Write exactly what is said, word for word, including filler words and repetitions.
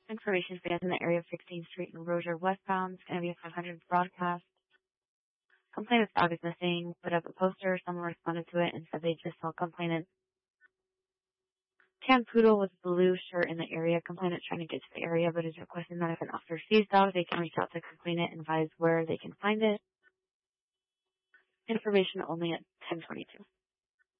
Information fans in the area of sixteenth Street and Rozier westbound. It's going to be a five hundred broadcast. Complainant's dog is missing. Put up a poster. Someone responded to it and said they just saw complainant. Tan poodle with blue shirt in the area. Complainant trying to get to the area, but is requesting that if an officer sees dog, they can reach out to complainant and advise where they can find it. Information only at ten twenty-two.